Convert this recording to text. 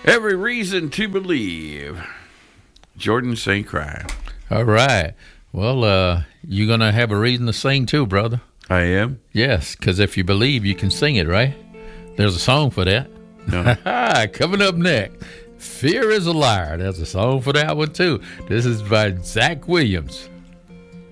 Every reason to believe. Jordan St. Croix. All right. Well, you're going to have a reason to sing too, brother. I am? Yes, because if you believe, you can sing it, right? There's a song for that. No. Coming up next, Fear is a Liar. There's a song for that one too. This is by Zach Williams.